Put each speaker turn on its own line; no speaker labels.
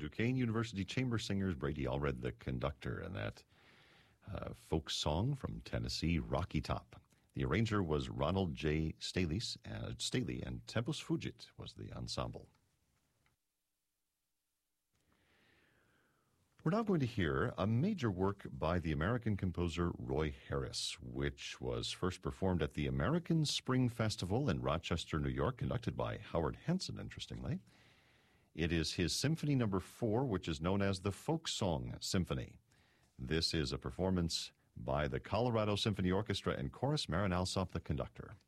Duquesne University Chamber Singers, Brady Allred, the conductor, and that folk song from Tennessee, Rocky Top. The arranger was Ronald J. Staley, and Tempus Fugit was the ensemble. We're now going to hear a major work by the American composer Roy Harris, which was first performed at the American Spring Festival in Rochester, New York, conducted by Howard Henson, interestingly. It is his Symphony No. 4, which is known as the Folk Song Symphony. This is a performance by the Colorado Symphony Orchestra and Chorus, Marin Alsop, the conductor.